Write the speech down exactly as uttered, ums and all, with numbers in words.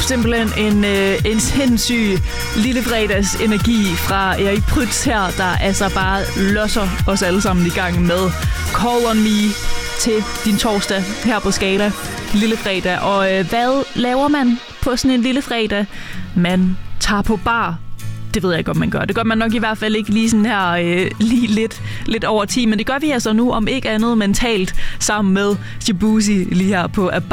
simpelthen en, øh, en sindssyg lille fredags energi fra Erik Prytz her, der altså bare losser os alle sammen i gang med Call on Me til din torsdag her på Skala. Lille fredag. Og øh, hvad laver man på sådan en lille fredag? Man tager på bar. Det ved jeg ikke, om man gør. Det gør man nok i hvert fald ikke lige sådan her øh, lige lidt, lidt over ti, men det gør vi altså nu, om ikke andet mentalt, sammen med Shabuzi lige her på A